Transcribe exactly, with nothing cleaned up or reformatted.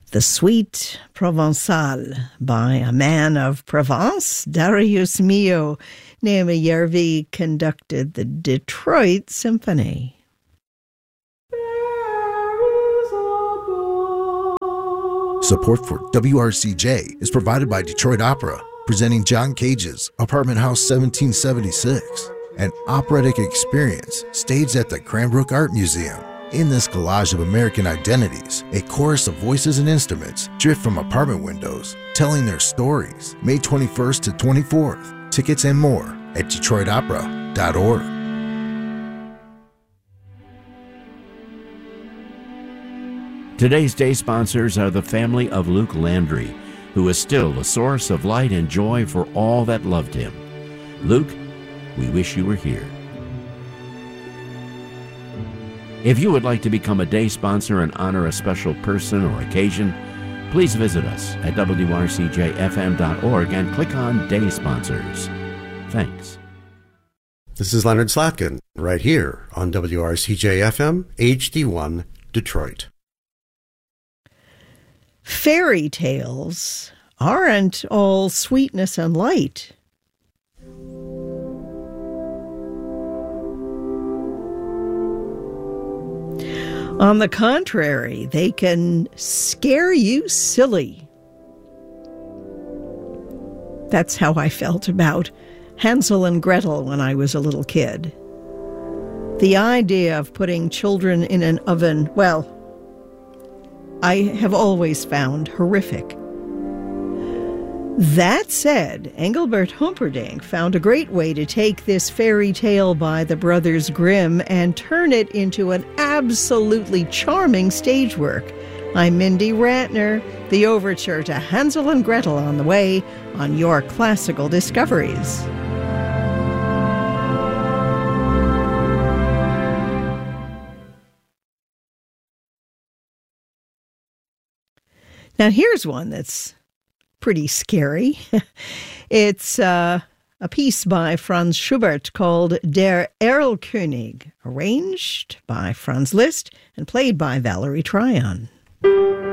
The Suite Provençale by a man of Provence, Darius Milhaud. Naomi Järvi conducted the Detroit Symphony. Support for W R C J is provided by Detroit Opera, presenting John Cage's Apartment House seventeen seventy-six, an operatic experience staged at the Cranbrook Art Museum. In this collage of American identities, a chorus of voices and instruments drift from apartment windows, telling their stories. May twenty-first to twenty-fourth. Tickets and more at detroit opera dot org. Today's day sponsors are the family of Luke Landry, who is still a source of light and joy for all that loved him. Luke, we wish you were here. If you would like to become a day sponsor and honor a special person or occasion, please visit us at w r c j f m dot org and click on Day Sponsors. Thanks. This is Leonard Slatkin, right here on W R C J F M, H D one, Detroit. Fairy tales aren't all sweetness and light. On the contrary, they can scare you silly. That's how I felt about Hansel and Gretel when I was a little kid. The idea of putting children in an oven, well, I have always found horrific. That said, Engelbert Humperdinck found a great way to take this fairy tale by the Brothers Grimm and turn it into an absolutely charming stage work. I'm Mindy Ratner, the overture to Hansel and Gretel on the way on your classical discoveries. Now here's one that's pretty scary. It's uh, a piece by Franz Schubert called Der Erlkönig, arranged by Franz Liszt and played by Valerie Tryon.